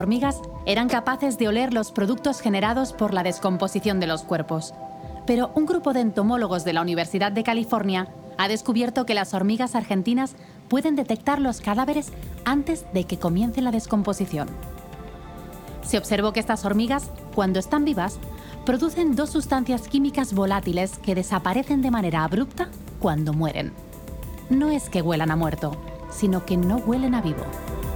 hormigas eran capaces de oler los productos generados por la descomposición de los cuerpos. Pero un grupo de entomólogos de la Universidad de California ha descubierto que las hormigas argentinas pueden detectar los cadáveres antes de que comience la descomposición. Se observó que estas hormigas, cuando están vivas, producen dos sustancias químicas volátiles que desaparecen de manera abrupta cuando mueren. No es que huelan a muerto, sino que no huelen a vivo.